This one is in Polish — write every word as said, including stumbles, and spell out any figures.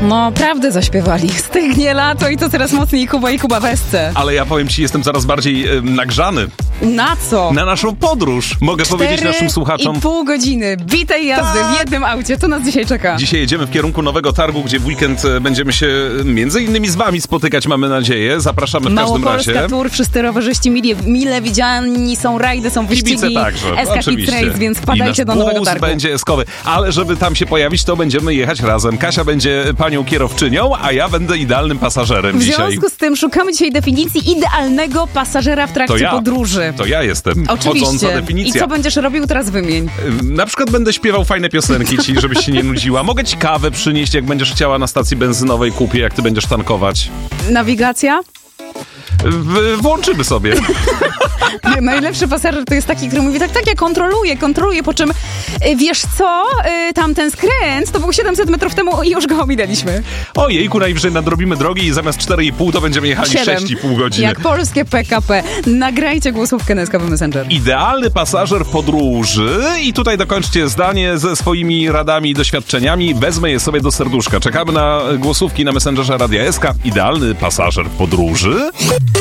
No, prawdę zaśpiewali. Stygnie lato i to coraz mocniej Kuba i Kuba Wesce. Ale ja powiem ci, jestem coraz bardziej y, nagrzany. Na co? Na naszą podróż. Mogę powiedzieć naszym słuchaczom. i pół godziny bitej jazdy Tak. w jednym aucie. Co nas dzisiaj czeka? Dzisiaj jedziemy w kierunku Nowego Targu, gdzie w weekend e, będziemy się między innymi z wami spotykać, mamy nadzieję. Zapraszamy w każdym Małopolska razie. Tour, wszyscy rowerzyści mile, mile widziani, są rajdy, są wyścigi. Kibice także, Escapade oczywiście. Race, więc I wpadajcie nasz do Nowego bus Targu. będzie eskowy. Ale żeby tam się pojawić, to będziemy jechać razem. Kasia będzie panią kierowczynią, a ja będę idealnym pasażerem W dzisiaj. związku z tym szukamy dzisiaj definicji idealnego pasażera w trakcie To ja. podróży. To ja jestem. Chodząca Oczywiście. definicja. I co będziesz robił, teraz wymień. Na przykład będę śpiewał fajne piosenki ci, żebyś się nie nudziła. Mogę ci kawę przynieść, jak będziesz chciała na stacji benzynowej, kupię, jak ty będziesz tankować. Nawigacja? W- włączymy sobie. Nie, najlepszy pasażer to jest taki, który mówi tak, tak, ja kontroluję, kontroluję, po czym y, wiesz co, y, tamten skręt to był siedemset metrów temu i już go ominęliśmy. Ojejku, najwyżej nadrobimy drogi i zamiast cztery i pół to będziemy jechali Siedem. sześć i pół godziny. Jak polskie P K P. Nagrajcie głosówkę na S K W Messenger. Idealny pasażer w podróży i tutaj dokończcie zdanie ze swoimi radami i doświadczeniami. Wezmę je sobie do serduszka. Czekamy na głosówki na Messengerze Radia S K. Idealny pasażer w podróży.